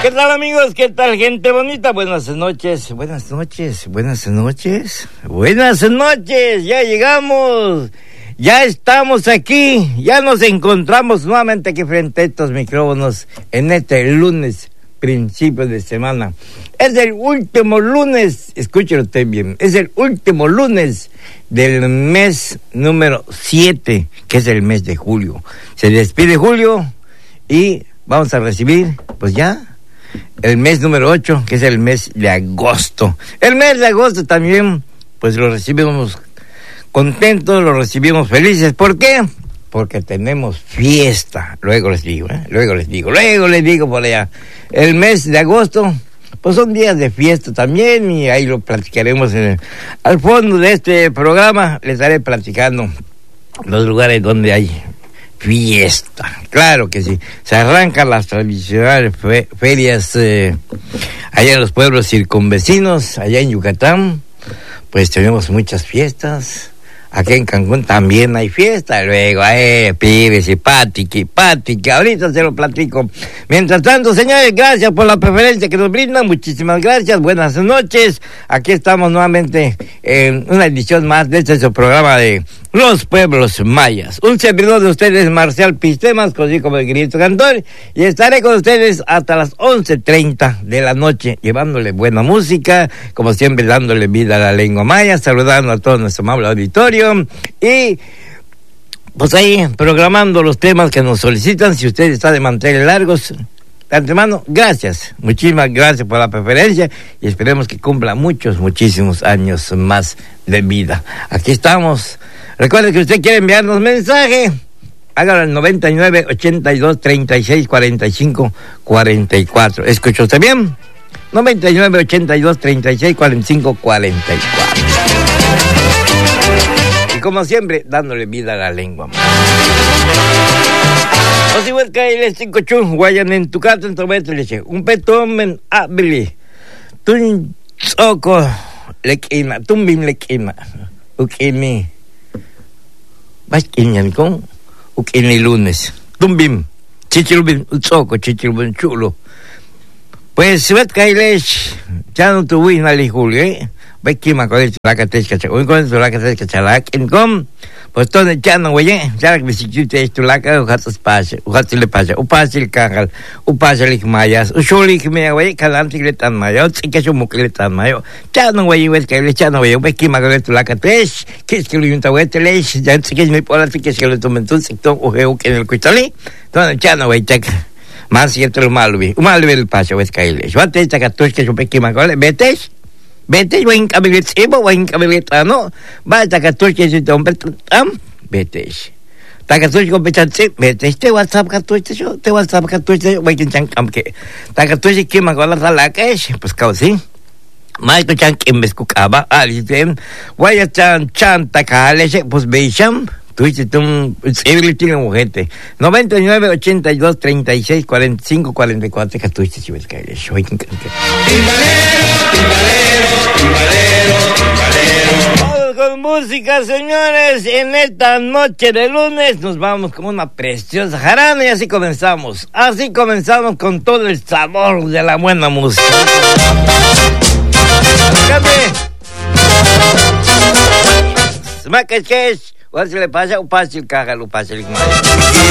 ¿Qué tal, amigos? ¿Qué tal, gente bonita? Buenas noches, buenas noches, buenas noches, buenas noches. Ya llegamos, ya estamos aquí, ya nos encontramos nuevamente aquí frente a estos micrófonos en este lunes, principio de semana. Es el último lunes, escúchelo usted bien, es el último lunes del mes número 7, que es el mes de julio. Se despide julio y vamos a recibir, pues ya, el mes número 8, que es el mes de agosto. El mes de agosto también, pues lo recibimos contentos, lo recibimos felices. ¿Por qué? Porque tenemos fiesta. Luego les digo por allá. El mes de agosto, pues son días de fiesta también, y ahí lo platicaremos al fondo de este programa. Les estaré platicando los lugares donde hay fiesta. Claro que sí. Se arrancan las tradicionales ferias allá en los pueblos circunvecinos, allá en Yucatán. Pues tenemos muchas fiestas. Aquí en Cancún también hay fiesta. Luego, pibes y Pati, ahorita se lo platico. Mientras tanto, señores, gracias por la preferencia que nos brindan. Muchísimas gracias, buenas noches. Aquí estamos nuevamente en una edición más de este programa de Los Pueblos Mayas. Un servidor de ustedes, Marcial Pistemas, conocido como el Grito Cantor, y estaré con ustedes hasta las 11:30 de la noche, llevándole buena música, como siempre dándole vida a la lengua maya, saludando a todo nuestro amable auditorio, y pues ahí programando los temas que nos solicitan. Si usted está de mantener largos, de antemano, gracias, muchísimas gracias por la preferencia, y esperemos que cumpla muchísimos años más de vida. Aquí estamos. Recuerde que usted quiere enviarnos mensaje, hágalo al 99 82 36 45 44. ¿Escuchó usted bien? 99 82 36 45 44. Y como siempre, dándole vida a la lengua. Un petón abili. Tun tsoko lekina, tumbim lekina. Ukini. Baskinyan kong ukini lunes. Tumbim. Chichilbin utsoko, chichilbin chulo. Pues si ves kailesh, ya no tuve nali julio, Bekima con el chulacateca, un con el chulacateca chalac, en com, pues todo el chano, güey, ya que visité esto la cara, ujatas pase, ujatile pase, upasil cagal, upasilik mayas, ushulik me, güey, calantigletan mayo, chiquecho mucletan mayo, chano, güey, ves que le chano, güey, Bekima con el chulacateca, que es que lo yunta, güey, te lees, ya sé que es mi política, que es que lo tomen tu sector, ujeu, que en el cuitali, todo el chano, güey, checa. Más cierto el malvi el paso, güey, caile, yo te esta catus que yo Bekima con el betes. Vete, voy en cabilita, ¿no? Va a catus que se tombe, vete. Tacatus con pechante, vete, te WhatsApp catus, te WhatsApp catus, voy en chancam que. Tacatus que me con la salaques, pues causi. Más que chanquem bescucaba, alisten, voy a chanta cales, pues beisham. Tuviste un civility en gente. 99 82 36 45 44 que tuviste si ves que es hoy. Vamos con música, señores. En esta noche de lunes nos vamos con una preciosa jarana, y así comenzamos. Así comenzamos con todo el sabor de la buena música. Smack es. ¿Cuál se le pasa? O pasa el caga, lo pasa el